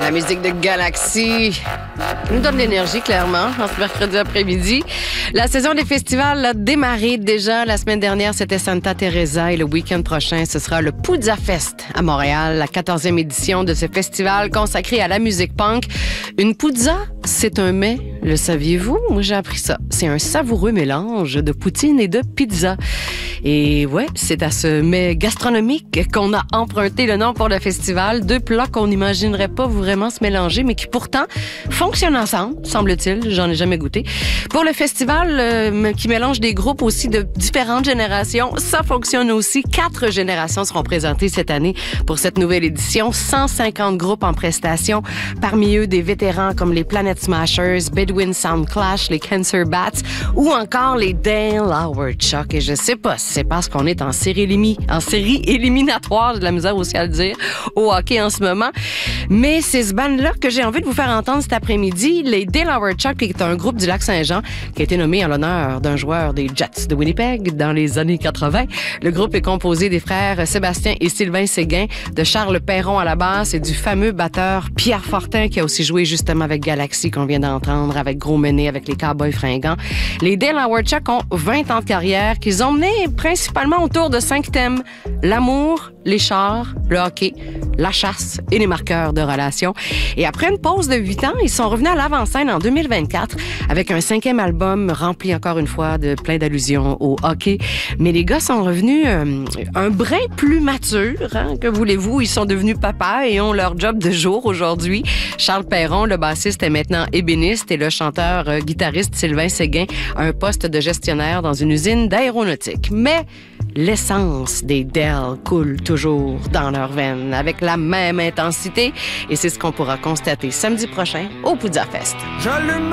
La musique de Galaxy nous donne de l'énergie, clairement, en ce mercredi après-midi. La saison des festivals a démarré déjà. La semaine dernière, c'était Santa Teresa et le week-end prochain, ce sera le Poudza Fest à Montréal, la 14e édition de ce festival consacré à la musique punk. Une poudza, c'est un mets, le saviez-vous? Moi, j'ai appris ça. C'est un savoureux mélange de poutine et de pizza. Et ouais, c'est à ce mets gastronomique qu'on a emprunté le nom pour le festival. Deux plats qu'on n'imaginerait pas vraiment se mélanger, mais qui pourtant fonctionnent ensemble, semble-t-il. J'en ai jamais goûté. Pour le festival qui mélange des groupes aussi de différentes générations, ça fonctionne aussi. 4 générations seront présentées cette année pour cette nouvelle édition. 150 groupes en prestation. Parmi eux, des vétérans comme les Planet Smashers, Bedouin Sound Clash, les Cancer Bats ou encore les Dale Howard Chuck. Et je sais pas si c'est parce qu'on est en série éliminatoire, j'ai de la misère aussi à le dire, au hockey en ce moment. Mais c'est ce band-là que j'ai envie de vous faire entendre cet après-midi. Les Dale Howard Chuck, qui est un groupe du Lac-Saint-Jean, qui a été nommé en l'honneur d'un joueur des Jets de Winnipeg dans les années 80. Le groupe est composé des frères Sébastien et Sylvain Séguin, de Charles Perron à la basse et du fameux batteur Pierre Fortin, qui a aussi joué justement avec Galaxy, qu'on vient d'entendre, avec Gros Menet, avec les Cowboys fringants. Les Dale Howard Chuck ont 20 ans de carrière qu'ils ont mené principalement autour de 5 thèmes: l'amour, les chars, le hockey, la chasse et les marqueurs de relations. Et après une pause de 8 ans, ils sont revenus à l'avant-scène en 2024 avec un 5e album rempli encore une fois de plein d'allusions au hockey. Mais les gars sont revenus un brin plus matures, hein, que voulez-vous. Ils sont devenus papas et ont leur job de jour aujourd'hui. Charles Perron, le bassiste, est maintenant ébéniste et le chanteur-guitariste Sylvain Séguin a un poste de gestionnaire dans une usine d'aéronautique. Mais l'essence des Dale coule toujours dans leurs veines avec la même intensité et c'est ce qu'on pourra constater samedi prochain au Poudza Fest.